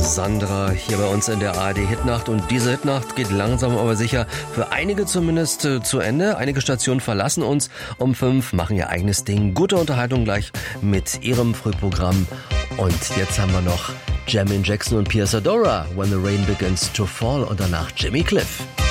Sandra hier bei uns in der ARD Hitnacht. Und diese Hitnacht geht langsam aber sicher für einige zumindest zu Ende. Einige Stationen verlassen uns um 5, machen ihr eigenes Ding. Gute Unterhaltung gleich mit ihrem Frühprogramm. Und jetzt haben wir noch Jamin Jackson und Pia Zadora, When the Rain Begins to Fall, und danach Jimmy Cliff.